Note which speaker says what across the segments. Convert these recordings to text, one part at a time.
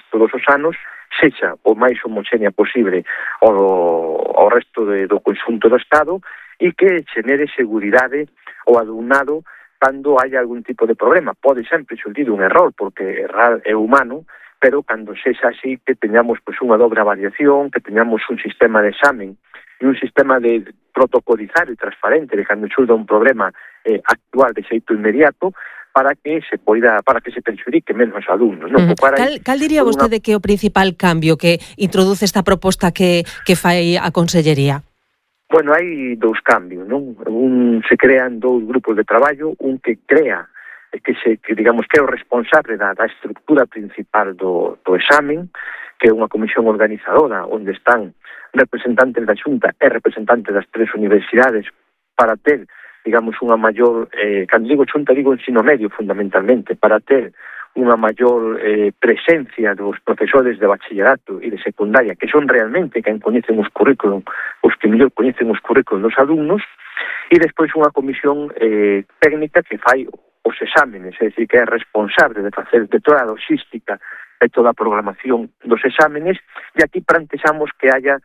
Speaker 1: todos os anos, sexa o máis homoxénea posible ao resto do conxunto do Estado e que xenere seguridade ao alumnado cando hai algún tipo de problema. Pode sempre xurdir un error, porque errar é humano, pero cando sexa así que teñamos unha dobre avaliación, que teñamos un sistema de examen e un sistema de protocolizar e transparente de cando xurda un problema actual de xeito inmediato, para que se perxudique menos os alumnos. Non?
Speaker 2: Cal diría vostede que é o principal cambio que introduce esta proposta que fai a Consellería?
Speaker 1: Bueno, hai dous cambios, non? Se crean dous grupos de traballo, un que crea, que é o responsable da estructura principal do examen, que é unha comisión organizadora, onde están representantes da Xunta e representantes das 3 universidades para ter, unha maior, cando digo Xunta, digo ensino medio, fundamentalmente, para ter unha maior presencia dos profesores de bachillerato e de secundaria, que son realmente quen coñecen os currículum, os que mellor coñecen os currículum dos alumnos, e despois unha comisión técnica que fai os exámenes, é dicir, que é responsable de facer de toda a logística e toda a programación dos exámenes, e aquí plantexamos que haya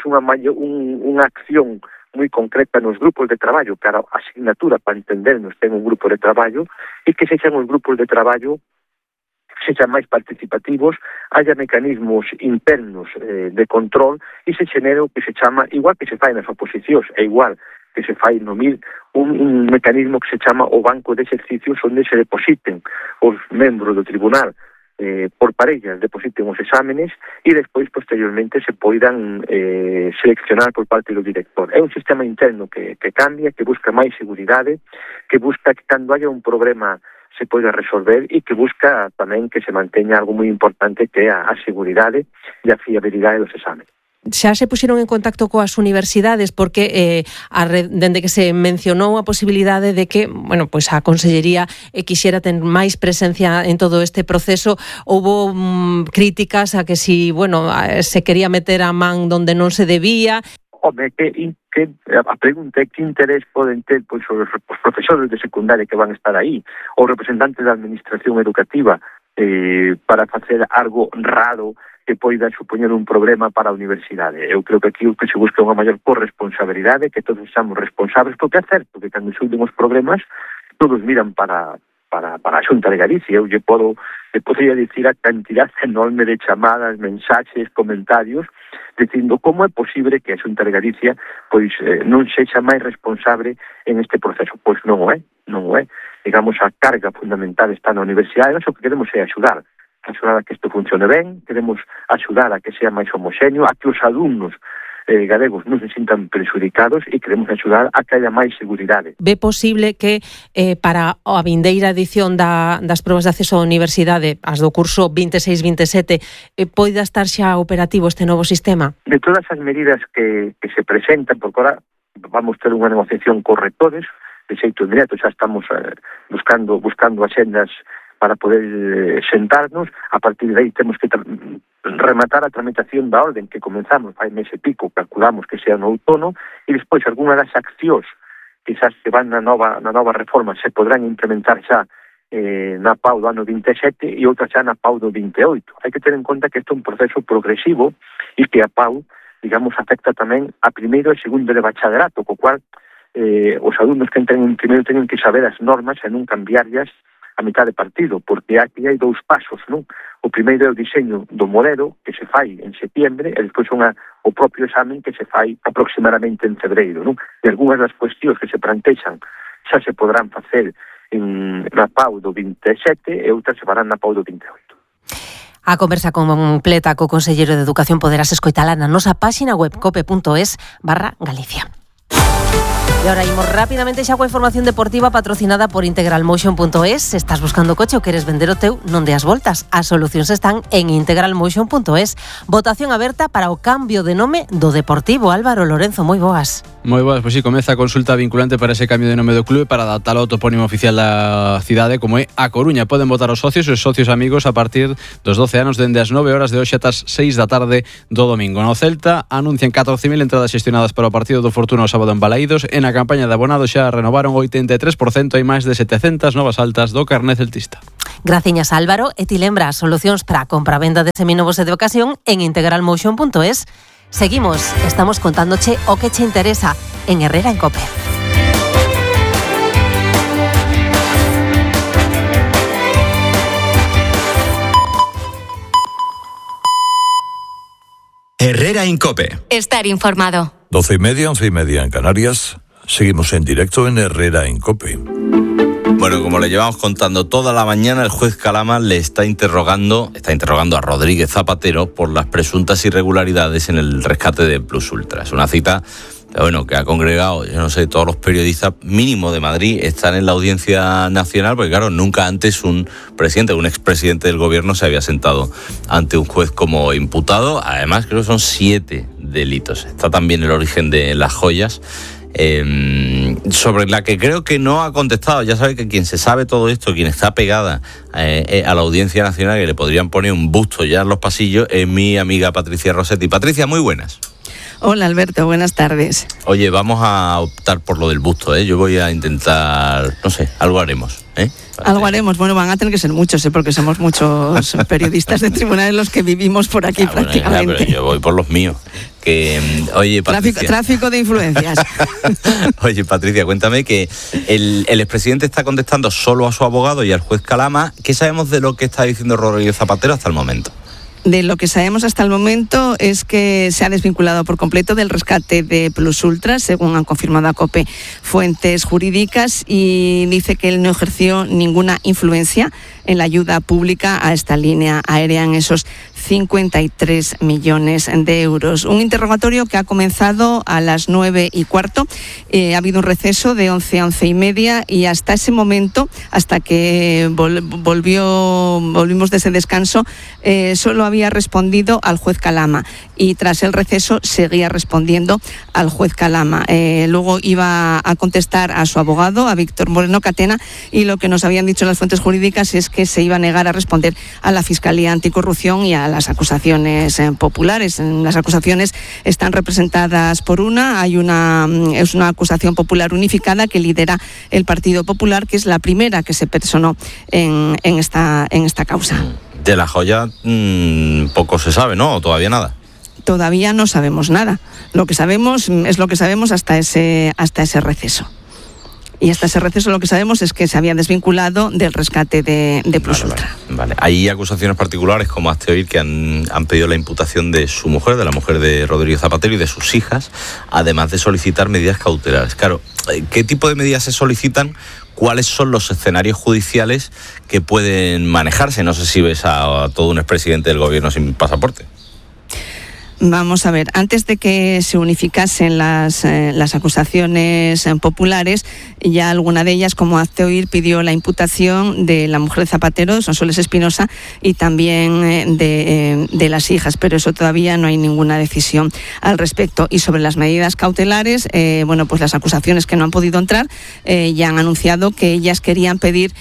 Speaker 1: unha acción moi concreta nos grupos de traballo, que a asignatura, para entendernos, ten un grupo de traballo, e que sexan os grupos de traballo sexan máis participativos, haya mecanismos internos de control e se xenere o que se chama, igual que se fai nas oposicións, e igual que se fai no MIR, un mecanismo que se chama o banco de exercicios onde se depositen os membros do tribunal por parellas, depositen os exámenes e despois, posteriormente, se poidan seleccionar por parte do director. É un sistema interno que cambia, que busca máis seguridade, que busca que cando haya un problema se poida resolver e que busca tamén que se manteña algo moi importante, que é a seguridade e a fiabilidade dos exámenes.
Speaker 2: Xa se puxeron en contacto coas universidades porque dende que se mencionou a posibilidade de que, a Consellería quixera ter máis presencia en todo este proceso, houbo críticas a que se quería meter a man donde non se debía.
Speaker 1: Home, a pregunta é que interés poden ter os profesores de secundaria que van estar aí, os representantes da administración educativa, para facer algo raro que poida supoñer un problema para a universidade. Eu creo que aquí o que se busca é unha maior corresponsabilidade, que todos somos responsables, porque é certo que cando xurden os problemas todos miran para a Xunta de Galicia. Eu podría dicir a cantidad enorme de chamadas, mensaxes, comentarios, dicindo como é posible que a Xunta de Galicia non sexa máis responsable en este proceso. Pois non o é. A carga fundamental está na universidade, nós o que queremos é axudar a que isto funcione ben, queremos axudar a que sea máis homoxéneo, a que os alumnos galegos non se sintan perxudicados e queremos axudar a que haya máis seguridade.
Speaker 2: Ve posible que para a vindeira edición das probas de acceso á universidade, as do curso 26-27, poida estar xa operativo este novo sistema?
Speaker 1: De todas as medidas que se presentan, porque ahora vamos ter unha negociación con rectores, de xeito inmediato, xa estamos buscando axendas para poder sentarnos. A partir de aí temos que rematar a tramitación da orden que comenzamos fai mes e pico, calculamos que sea no outono, e despois algunha das accións que xa se van na nova reforma se podrán implementar xa na PAU do ano 27 e outras xa na PAU do 28. Hai que ter en conta que isto é un proceso progresivo e que a PAU, afecta tamén a primeiro e segundo de bachillerato, co cual os alumnos que entren en primeiro teñen que saber as normas e non cambiarlas a mitad de partido, porque aquí hai dous pasos, non? O primeiro é o diseño do modelo, que se fai en setembro, e despois o propio examen que se fai aproximadamente en febreiro, non? E algunhas das cuestións que se plantexan xa se podrán facer na PAU do 27 e outras se farán na PAU do 28.
Speaker 2: A conversa completa co Conselleiro de Educación poderás escoitala na nosa páxina web cope.es/Galicia. E ahora imos rapidamente xa coa información deportiva patrocinada por integralmotion.es. Se estás buscando coche ou queres vender o teu, non deas voltas. As solucións están en integralmotion.es. Votación aberta para o cambio de nome do Deportivo. Álvaro Lorenzo, moi boas.
Speaker 3: Moi boas, pois si, comeza a consulta vinculante para ese cambio de nome do clube para adaptalo ao topónimo oficial da cidade, como é A Coruña. Poden votar os socios e os socios amigos a partir dos 12 anos dende as 9 horas de hoxe ata as 6 da tarde do domingo. No Celta anuncian 14.000 entradas xestionadas para o partido do Fortuna o sábado en Balaídos. En a campaña de abonado xa renovaron 83%, hai máis de 700 novas altas do carné celtista.
Speaker 2: Graciñas Álvaro e ti lembra solucións para a compra-venda de seminovos e de ocasión en integralmotion.es. Seguimos, estamos contándoche o que che interesa en Herrera en Cope.
Speaker 4: Herrera en Cope.
Speaker 5: Estar informado.
Speaker 6: 12:30, 11:30 en Canarias. Seguimos en directo en Herrera en Cope.
Speaker 7: Bueno, como le llevamos contando toda la mañana, el juez Calama le está interrogando a Rodríguez Zapatero por las presuntas irregularidades en el rescate de Plus Ultra. Es una cita, bueno, que ha congregado, yo no sé, todos los periodistas mínimo de Madrid están en la Audiencia Nacional, porque claro, nunca antes un expresidente del gobierno se había sentado ante un juez como imputado. Además, creo que son 7 delitos. Está también el origen de las joyas, sobre la que creo que no ha contestado. Ya sabe que quien se sabe todo esto, quien está pegada a la Audiencia Nacional, que le podrían poner un busto ya en los pasillos, es mi amiga Patricia Rossetti. Patricia, muy buenas.
Speaker 8: Hola Alberto, buenas tardes.
Speaker 7: Oye, vamos a optar por lo del busto, Yo voy a intentar, no sé, algo haremos,
Speaker 8: Algo haremos, bueno, van a tener que ser muchos, porque somos muchos periodistas de tribunales los que vivimos por aquí prácticamente.
Speaker 7: Bueno, pero yo voy por los míos. Oye, Patricia.
Speaker 8: Tráfico de influencias.
Speaker 7: Oye, Patricia, cuéntame que el expresidente está contestando solo a su abogado y al juez Calama. ¿Qué sabemos de lo que está diciendo Rodríguez Zapatero hasta el momento?
Speaker 8: De lo que sabemos hasta el momento es que se ha desvinculado por completo del rescate de Plus Ultra, según han confirmado a COPE fuentes jurídicas, y dice que él no ejerció ninguna influencia en la ayuda pública a esta línea aérea en esos 53 millones de euros. Un interrogatorio que ha comenzado a las 9:15. Ha habido un receso de 11 a 11:30 y hasta ese momento, hasta que volvimos de ese descanso, solo había respondido al juez Calama, y tras el receso seguía respondiendo al juez Calama. Luego iba a contestar a su abogado, a Víctor Moreno Catena, y lo que nos habían dicho las fuentes jurídicas es que se iba a negar a responder a la Fiscalía Anticorrupción y a las acusaciones populares. Las acusaciones están representadas por es una acusación popular unificada que lidera el Partido Popular, que es la primera que se personó en esta causa.
Speaker 7: De la joya poco se sabe, ¿no? ¿O todavía nada?
Speaker 8: Todavía no sabemos nada. Lo que sabemos es lo que sabemos hasta ese receso. Y hasta ese receso lo que sabemos es que se había desvinculado del rescate de Plus Ultra.
Speaker 7: Vale. Hay acusaciones particulares, como hazte oír, que han pedido la imputación de su mujer, de la mujer de Rodríguez Zapatero, y de sus hijas, además de solicitar medidas cautelares. Claro, ¿qué tipo de medidas se solicitan? ¿Cuáles son los escenarios judiciales que pueden manejarse? No sé si ves a todo un expresidente del gobierno sin pasaporte.
Speaker 8: Vamos a ver, antes de que se unificasen las acusaciones populares, ya alguna de ellas, como hazte oír, pidió la imputación de la mujer de Zapatero, de Sonsoles Espinosa, y también de las hijas, pero eso todavía no hay ninguna decisión al respecto. Y sobre las medidas cautelares, pues las acusaciones que no han podido entrar ya han anunciado que ellas querían pedir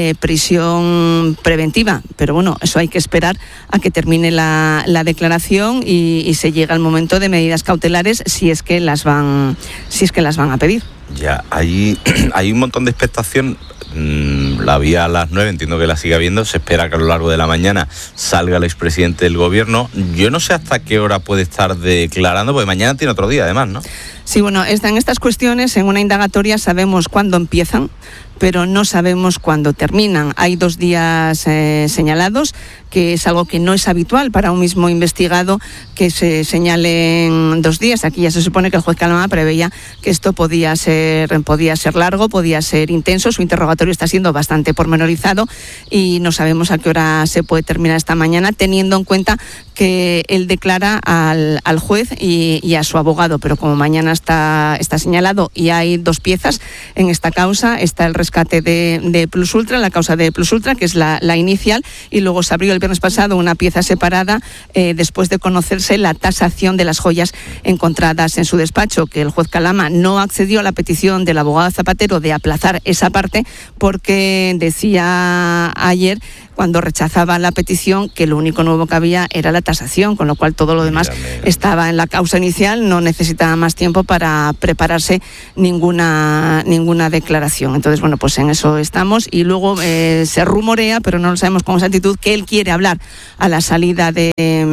Speaker 8: prisión preventiva, pero bueno, eso hay que esperar a que termine la declaración y se llega al momento de medidas cautelares si es que las van a pedir.
Speaker 7: Ya, hay un montón de expectación. La había a las 9, entiendo que la sigue habiendo. Se espera que a lo largo de la mañana salga el expresidente del gobierno. Yo no sé hasta qué hora puede estar declarando, porque mañana tiene otro día, además, ¿no?
Speaker 8: Sí, bueno, en estas cuestiones, en una indagatoria sabemos cuándo empiezan, pero no sabemos cuándo terminan. Hay 2 días señalados, que es algo que no es habitual para un mismo investigado que se señalen 2 días. Aquí ya se supone que el juez Calama preveía que esto podía ser largo, podía ser intenso. Su interrogatorio está siendo bastante pormenorizado y no sabemos a qué hora se puede terminar esta mañana, teniendo en cuenta que él declara al juez y a su abogado, pero como mañana está señalado y hay 2 piezas en esta causa, está el rescate de Plus Ultra, la causa de Plus Ultra, que es la inicial, y luego se abrió el viernes pasado una pieza separada después de conocerse la tasación de las joyas encontradas en su despacho, que el juez Calama no accedió a la petición del abogado Zapatero de aplazar esa parte porque decía ayer cuando rechazaba la petición, que lo único nuevo que había era la tasación, con lo cual todo lo demás estaba en la causa inicial, no necesitaba más tiempo para prepararse ninguna declaración. Entonces, bueno, pues en eso estamos, y luego se rumorea, pero no lo sabemos con exactitud, que él quiere hablar a la salida de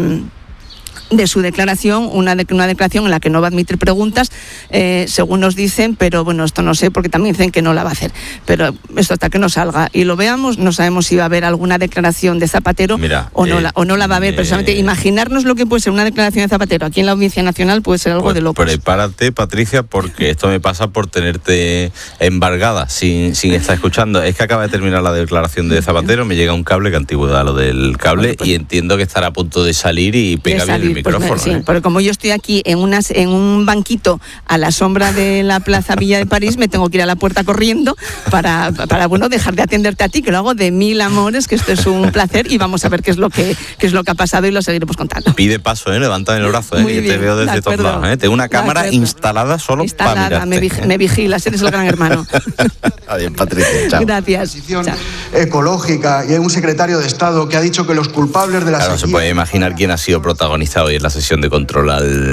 Speaker 8: su declaración, una declaración en la que no va a admitir preguntas, según nos dicen, pero bueno, esto no sé, porque también dicen que no la va a hacer. Pero esto hasta que no salga y lo veamos, no sabemos si va a haber alguna declaración de Zapatero o no la va a haber. Precisamente imaginarnos lo que puede ser una declaración de Zapatero aquí en la Audiencia Nacional puede ser algo
Speaker 7: pues
Speaker 8: de locos.
Speaker 7: Prepárate, Patricia, porque esto me pasa por tenerte embargada sin estar escuchando. Es que acaba de terminar la declaración de Zapatero, me llega un cable, que antigüedad lo del cable, bueno, pues, y entiendo que estará a punto de salir y pega bien el micrófono.
Speaker 8: Pues, sí, porque como yo estoy aquí en un banquito a la sombra de la Plaza Villa de París, me tengo que ir a la puerta corriendo para bueno, dejar de atenderte a ti, que lo hago de mil amores, que esto es un placer, y vamos a ver qué es lo que ha pasado y lo seguiremos contando.
Speaker 7: Pide paso, levántame el brazo, que te veo desde todos lados. Tengo una cámara instalada solo para mirarte.
Speaker 8: Me vigilas, eres el gran hermano.
Speaker 7: Adiós, Patricia, chao.
Speaker 8: Gracias.
Speaker 5: Ecológica, y hay un secretario de Estado que ha dicho que los culpables de la
Speaker 7: sequía... Claro, se puede imaginar quién ha sido protagonista hoy en la sesión de control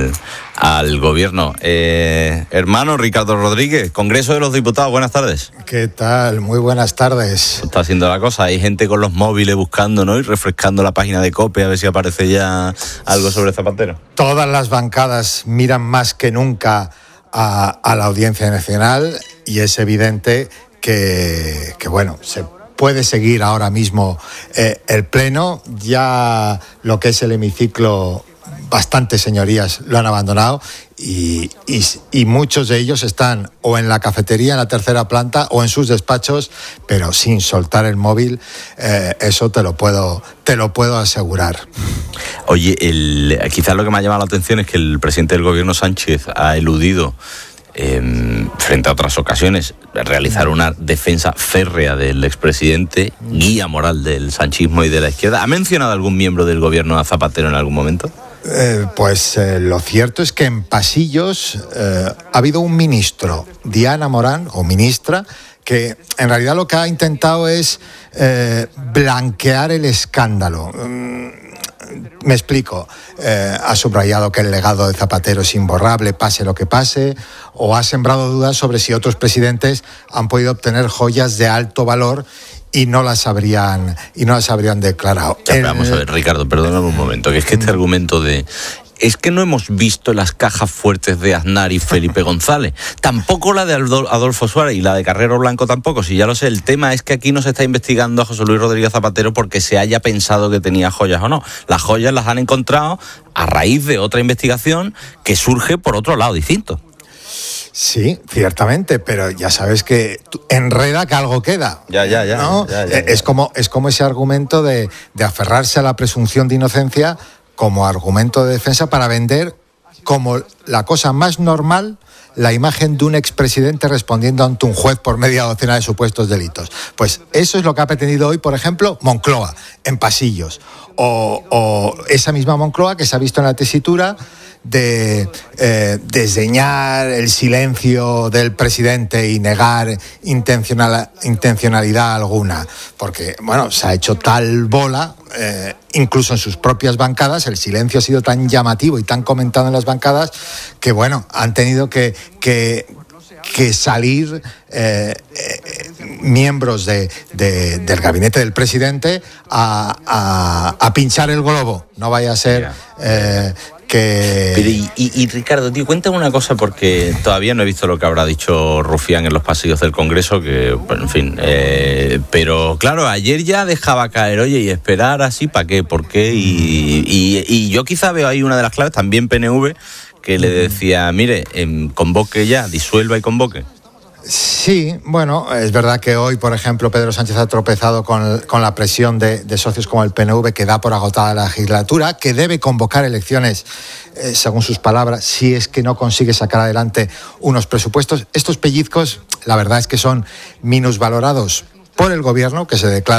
Speaker 7: al gobierno. Hermano Ricardo Rodríguez, Congreso de los Diputados, buenas tardes.
Speaker 9: ¿Qué tal? Muy buenas tardes.
Speaker 7: Está haciendo la cosa, hay gente con los móviles buscando, ¿no? Y refrescando la página de COPE a ver si aparece ya algo sobre Zapatero.
Speaker 9: Todas las bancadas miran más que nunca a la Audiencia Nacional, y es evidente que bueno, se puede seguir ahora mismo el Pleno. Ya lo que es el hemiciclo, bastantes señorías lo han abandonado, y muchos de ellos están o en la cafetería, en la tercera planta, o en sus despachos, pero sin soltar el móvil. Eso te lo puedo asegurar.
Speaker 7: Oye, quizás lo que me ha llamado la atención es que el presidente del gobierno, Sánchez, ha eludido, frente a otras ocasiones, realizar una defensa férrea del expresidente, guía moral del sanchismo y de la izquierda. ¿Ha mencionado algún miembro del gobierno a Zapatero en algún momento?
Speaker 9: Lo cierto es que en pasillos ha habido un ministro, Diana Morán, o ministra, que en realidad lo que ha intentado es blanquear el escándalo. Me explico. Ha subrayado que el legado de Zapatero es imborrable, pase lo que pase, o ha sembrado dudas sobre si otros presidentes han podido obtener joyas de alto valor y no las habrían declarado.
Speaker 7: Vamos a ver, Ricardo, perdóname un momento, que es que este argumento de... Es que no hemos visto las cajas fuertes de Aznar y Felipe González. Tampoco la de Adolfo Suárez, y la de Carrero Blanco tampoco. Si ya lo sé, el tema es que aquí no se está investigando a José Luis Rodríguez Zapatero porque se haya pensado que tenía joyas o no. Las joyas las han encontrado a raíz de otra investigación que surge por otro lado distinto.
Speaker 9: Sí, ciertamente, pero ya sabes que enreda que algo queda.
Speaker 7: Ya.
Speaker 9: ¿No? Es como ese argumento de aferrarse a la presunción de inocencia como argumento de defensa para vender como la cosa más normal la imagen de un expresidente respondiendo ante un juez por media docena de supuestos delitos. Pues eso es lo que ha pretendido hoy, por ejemplo, Moncloa, en pasillos. O esa misma Moncloa que se ha visto en la tesitura de desdeñar el silencio del presidente y negar intencionalidad alguna. Porque, bueno, se ha hecho tal bola, incluso en sus propias bancadas, el silencio ha sido tan llamativo y tan comentado en las bancadas que, bueno, han tenido que salir miembros del gabinete del presidente a pinchar el globo. No vaya a ser que...
Speaker 7: Pero y Ricardo, tío, cuéntame una cosa, porque todavía no he visto lo que habrá dicho Rufián en los pasillos del Congreso, que, bueno, en fin, pero claro, ayer ya dejaba caer, oye, y esperar así, ¿para qué? ¿Por qué? Y yo quizá veo ahí una de las claves, también PNV, que le decía, mire, convoque ya, disuelva y convoque.
Speaker 9: Sí, bueno, es verdad que hoy, por ejemplo, Pedro Sánchez ha tropezado con la presión de socios como el PNV, que da por agotada la legislatura, que debe convocar elecciones, según sus palabras, si es que no consigue sacar adelante unos presupuestos. Estos pellizcos, la verdad es que son minusvalorados por el gobierno, que se declara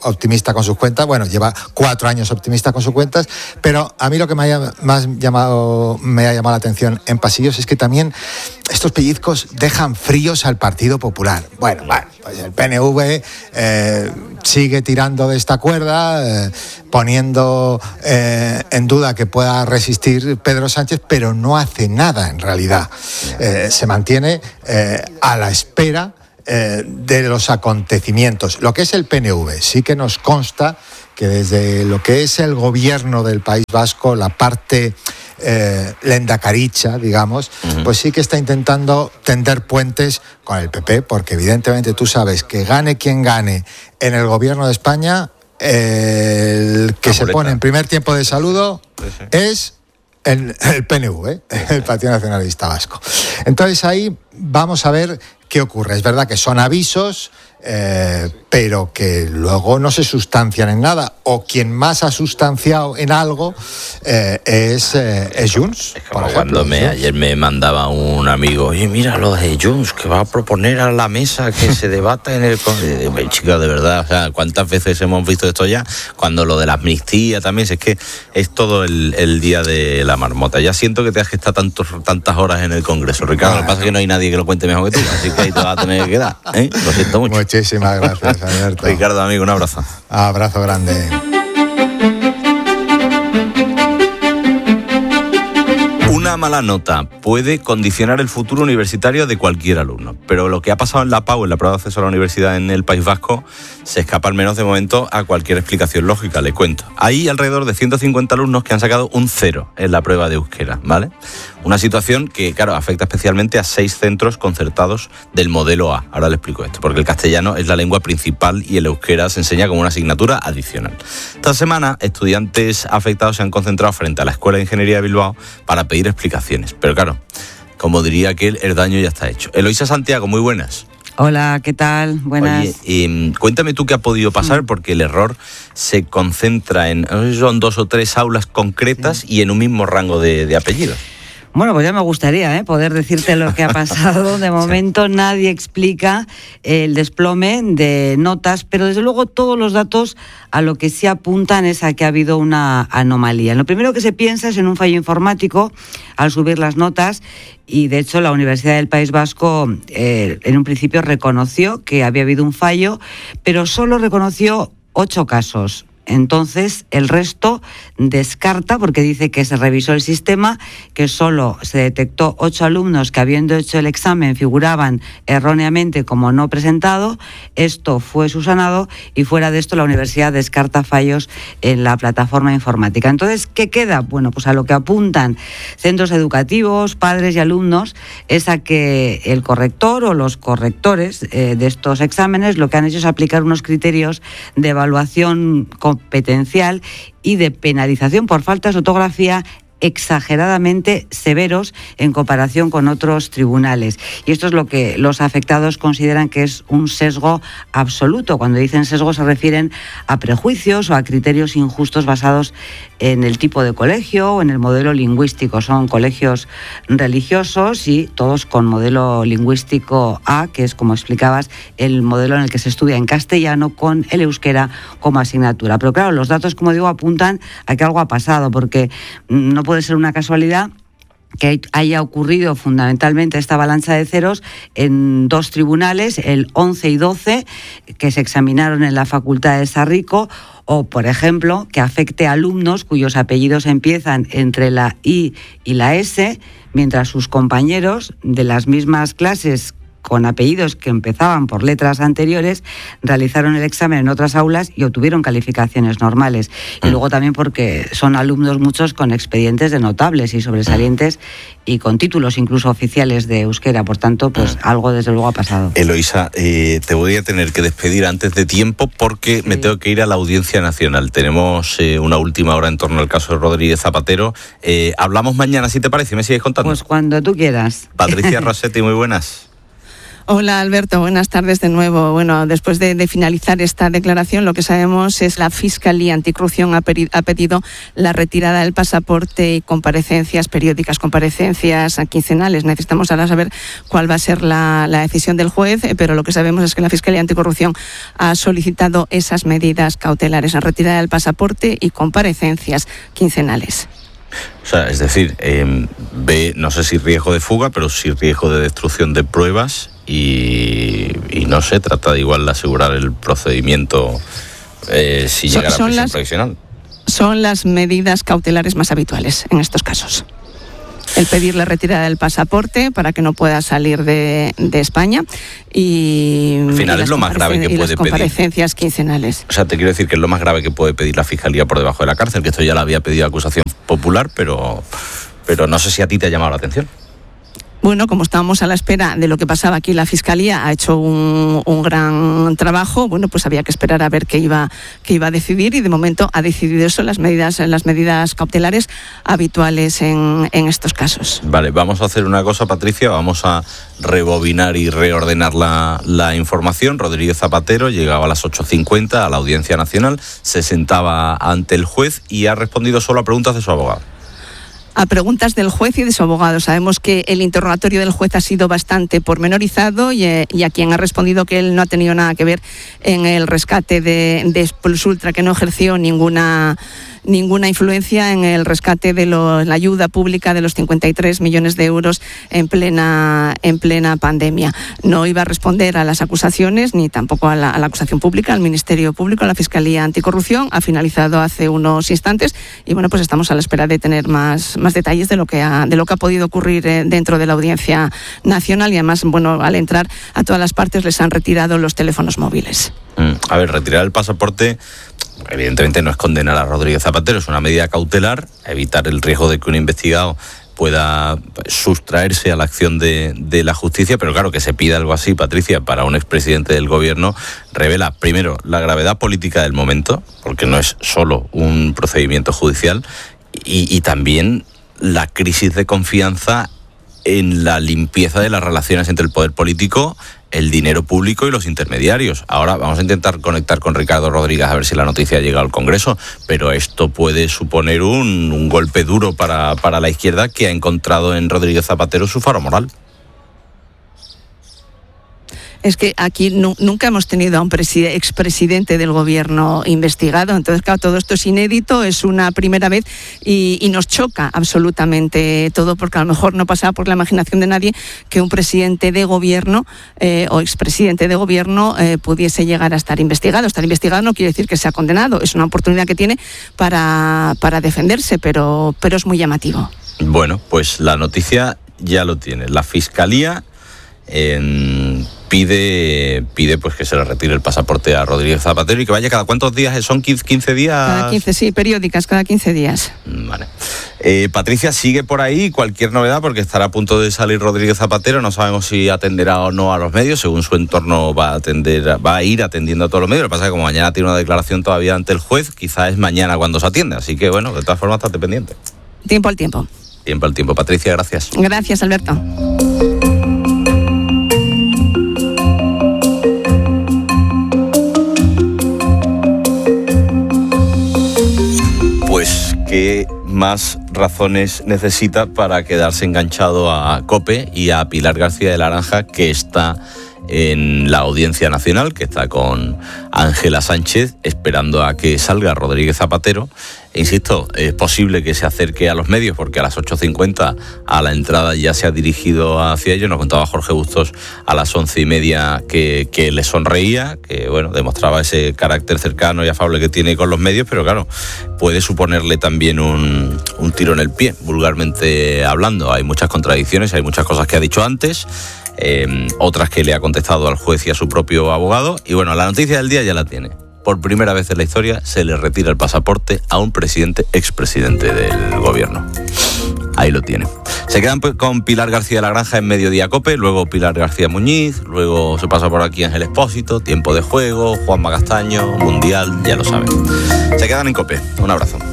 Speaker 9: optimista con sus cuentas, bueno, lleva 4 años optimista con sus cuentas, pero a mí lo que me ha llamado la atención en pasillos es que también estos pellizcos dejan fríos al Partido Popular. Bueno, pues el PNV sigue tirando de esta cuerda, poniendo en duda que pueda resistir Pedro Sánchez, pero no hace nada en realidad. Se mantiene a la espera de los acontecimientos. Lo que es el PNV, sí que nos consta que desde lo que es el gobierno del País Vasco, la parte lehendakaricha, digamos, pues sí que está intentando tender puentes con el PP, porque evidentemente tú sabes que gane quien gane en el gobierno de España, el que se pone en primer tiempo de saludo es el PNV, el Partido Nacionalista Vasco. Entonces ahí vamos a ver qué ocurre. Es verdad que son avisos, pero que luego no se sustancian en nada, o quien más ha sustanciado en algo es Junts.
Speaker 7: Es como cuando ayer me mandaba un amigo, oye, mira lo de Junts, que va a proponer a la mesa que se debata en el... Chica, de verdad, o sea, ¿cuántas veces hemos visto esto ya? Cuando lo de la amnistía también, es que es todo el día de la marmota. Ya siento que te has que estar tantas horas en el Congreso, Ricardo. Lo que pasa es que no hay nadie que lo cuente mejor que tú, así que ahí te vas a tener que quedar, ¿eh? Lo siento mucho.
Speaker 9: Muchísimas gracias, Alberto.
Speaker 7: Ricardo, amigo, un abrazo.
Speaker 9: Abrazo grande.
Speaker 7: Una mala nota puede condicionar el futuro universitario de cualquier alumno, pero lo que ha pasado en la PAU, en la prueba de acceso a la universidad en el País Vasco, se escapa al menos de momento a cualquier explicación lógica, le cuento. Hay alrededor de 150 alumnos que han sacado un 0 en la prueba de euskera, ¿vale? Una situación que, claro, afecta especialmente a 6 centros concertados del modelo A. Ahora le explico esto, porque el castellano es la lengua principal y el euskera se enseña como una asignatura adicional. Esta semana, estudiantes afectados se han concentrado frente a la Escuela de Ingeniería de Bilbao para pedir explicaciones. Pero claro, como diría aquel, el daño ya está hecho. Eloisa Santiago, muy buenas.
Speaker 10: Hola, ¿qué tal? Buenas.
Speaker 7: Oye, cuéntame tú qué ha podido pasar, porque el error se concentra en... Son 2 o 3 aulas concretas y en un mismo rango de apellidos.
Speaker 10: Bueno, pues ya me gustaría poder decirte lo que ha pasado. De momento nadie explica el desplome de notas, pero desde luego todos los datos a lo que sí apuntan es a que ha habido una anomalía. Lo primero que se piensa es en un fallo informático al subir las notas, y de hecho la Universidad del País Vasco en un principio reconoció que había habido un fallo, pero solo reconoció 8 casos. Entonces, el resto descarta, porque dice que se revisó el sistema, que solo se detectó 8 alumnos que, habiendo hecho el examen, figuraban erróneamente como no presentado. Esto fue subsanado y fuera de esto la universidad descarta fallos en la plataforma informática. Entonces, ¿qué queda? Bueno, pues a lo que apuntan centros educativos, padres y alumnos, es a que el corrector o los correctores de estos exámenes lo que han hecho es aplicar unos criterios de evaluación competencial y de penalización por faltas de ortografía exageradamente severos en comparación con otros tribunales. Y esto es lo que los afectados consideran que es un sesgo absoluto. Cuando dicen sesgo se refieren a prejuicios o a criterios injustos basados en el tipo de colegio o en el modelo lingüístico. Son colegios religiosos y todos con modelo lingüístico A, que es, como explicabas, el modelo en el que se estudia en castellano con el euskera como asignatura. Pero claro, los datos, como digo, apuntan a que algo ha pasado, porque no puede ser una casualidad que haya ocurrido fundamentalmente esta avalancha de ceros en 2 tribunales, el 11 y 12, que se examinaron en la Facultad de Sarrico, o, por ejemplo, que afecte a alumnos cuyos apellidos empiezan entre la I y la S, mientras sus compañeros de las mismas clases con apellidos que empezaban por letras anteriores, realizaron el examen en otras aulas y obtuvieron calificaciones normales. Y luego también porque son alumnos muchos con expedientes de notables y sobresalientes y con títulos incluso oficiales de euskera. Por tanto, pues algo desde luego ha pasado.
Speaker 7: Eloisa, te voy a tener que despedir antes de tiempo porque me tengo que ir a la Audiencia Nacional. Tenemos una última hora en torno al caso de Rodríguez Zapatero. Hablamos mañana, si te parece, ¿me sigues contando?
Speaker 10: Pues cuando tú quieras.
Speaker 7: Patricia Rossetti, muy buenas.
Speaker 8: Hola Alberto, buenas tardes de nuevo. Bueno, después de finalizar esta declaración, lo que sabemos es que la Fiscalía Anticorrupción ha pedido la retirada del pasaporte y comparecencias periódicas, comparecencias quincenales. Necesitamos ahora saber cuál va a ser la decisión del juez, pero lo que sabemos es que la Fiscalía Anticorrupción ha solicitado esas medidas cautelares, la retirada del pasaporte y comparecencias quincenales.
Speaker 7: O sea, es decir, ve, no sé si riesgo de fuga, pero sí riesgo de destrucción de pruebas y no se trata de igual de asegurar el procedimiento si llega a la prisión provisional.
Speaker 8: Son las medidas cautelares más habituales en estos casos. El pedir la retirada del pasaporte para que no pueda salir de España y
Speaker 7: al final es lo más grave que puede pedir.
Speaker 8: Comparecencias quincenales.
Speaker 7: O sea, te quiero decir que es lo más grave que puede pedir la Fiscalía por debajo de la cárcel, que esto ya lo había pedido acusación popular, pero no sé si a ti te ha llamado la atención.
Speaker 8: Bueno, como estábamos a la espera de lo que pasaba aquí, la Fiscalía ha hecho un gran trabajo. Bueno, pues había que esperar a ver qué iba a decidir y de momento ha decidido eso, las medidas cautelares habituales en estos casos.
Speaker 7: Vale, vamos a hacer una cosa, Patricia, vamos a rebobinar y reordenar la información. Rodríguez Zapatero llegaba a las 8:50 a la Audiencia Nacional, se sentaba ante el juez y ha respondido solo a preguntas de su abogado.
Speaker 8: A preguntas del juez y de su abogado. Sabemos que el interrogatorio del juez ha sido bastante pormenorizado y a quien ha respondido que él no ha tenido nada que ver en el rescate de Plus Ultra, que no ejerció ninguna influencia en el rescate de la ayuda pública de los 53 millones de euros en plena pandemia. No iba a responder a las acusaciones ni tampoco a la acusación pública, al Ministerio Público, a la Fiscalía Anticorrupción. Ha finalizado hace unos instantes y bueno, pues estamos a la espera de tener más detalles de lo que ha podido ocurrir dentro de la Audiencia Nacional y además, bueno, al entrar a todas las partes les han retirado los teléfonos móviles.
Speaker 7: A ver, retirar el pasaporte evidentemente no es condenar a Rodríguez Zapatero, es una medida cautelar, evitar el riesgo de que un investigado pueda sustraerse a la acción de la justicia, pero claro, que se pida algo así, Patricia, para un expresidente del gobierno, revela primero la gravedad política del momento, porque no es solo un procedimiento judicial, y también la crisis de confianza en la limpieza de las relaciones entre el poder político, el dinero público y los intermediarios. Ahora vamos a intentar conectar con Ricardo Rodríguez a ver si la noticia ha llegado al Congreso, pero esto puede suponer un golpe duro para la izquierda, que ha encontrado en Rodríguez Zapatero su faro moral.
Speaker 8: Es que aquí nunca hemos tenido a un expresidente del gobierno investigado, entonces claro, todo esto es inédito, es una primera vez y nos choca absolutamente todo, porque a lo mejor no pasaba por la imaginación de nadie que un presidente de gobierno o expresidente de gobierno pudiese llegar a estar investigado. Estar investigado no quiere decir que sea condenado, es una oportunidad que tiene para defenderse, pero es muy llamativo.
Speaker 7: Bueno, pues la noticia ya lo tiene. La Fiscalía pide pues que se le retire el pasaporte a Rodríguez Zapatero y que vaya cada cuántos días, ¿son 15 días?
Speaker 8: Cada 15, sí, periódicas, cada 15 días.
Speaker 7: Vale. Patricia, sigue por ahí cualquier novedad, porque estará a punto de salir Rodríguez Zapatero, no sabemos si atenderá o no a los medios, según su entorno va a ir atendiendo a todos los medios. Lo que pasa es que como mañana tiene una declaración todavía ante el juez, quizás es mañana cuando se atiende, así que bueno, de todas formas estate pendiente.
Speaker 8: Tiempo al tiempo.
Speaker 7: Tiempo al tiempo. Patricia, gracias.
Speaker 8: Gracias, Alberto.
Speaker 7: Pues, ¿qué más razones necesita para quedarse enganchado a COPE y a Pilar García de la Granja, que está en la Audiencia Nacional, que está con Ángela Sánchez, esperando a que salga Rodríguez Zapatero? E insisto, es posible que se acerque a los medios, porque a las 8:50 a la entrada ya se ha dirigido hacia ellos. Nos contaba Jorge Bustos a las 11:30 que le sonreía, que bueno, demostraba ese carácter cercano y afable que tiene con los medios, pero claro, puede suponerle también un tiro en el pie, vulgarmente hablando. Hay muchas contradicciones, hay muchas cosas que ha dicho antes, otras que le ha contestado al juez y a su propio abogado, y bueno, la noticia del día ya la tiene. Por primera vez en la historia se le retira el pasaporte a un expresidente del gobierno. Ahí lo tiene. Se quedan con Pilar García de la Granja en Mediodía COPE, luego Pilar García Muñiz, luego se pasa por aquí Ángel Expósito, Tiempo de Juego, Juanma Castaño, Mundial, ya lo saben. Se quedan en COPE. Un abrazo.